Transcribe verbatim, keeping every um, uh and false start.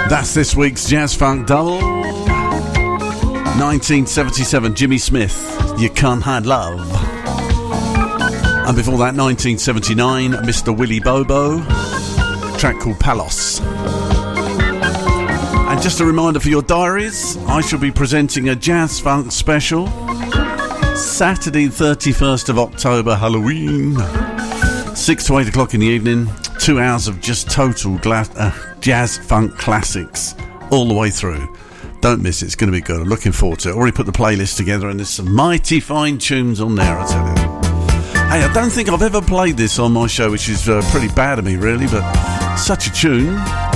That's this week's Jazz Funk Double. nineteen seventy-seven, Jimmy Smith, You Can't Hide Love. And before that, nineteen seventy-nine, Mister Willie Bobo, a track called Palos. And just a reminder for your diaries, I shall be presenting a Jazz Funk special Saturday thirty-first of October, Halloween, six to eight o'clock in the evening. Two hours of just total gla- uh, Jazz Funk classics all the way through. Don't miss it, it's going to be good. I'm looking forward to it. Already put the playlist together and there's some mighty fine tunes on there, I tell you. Hey, I don't think I've ever played this on my show, which is uh, pretty bad of me really, but such a tune.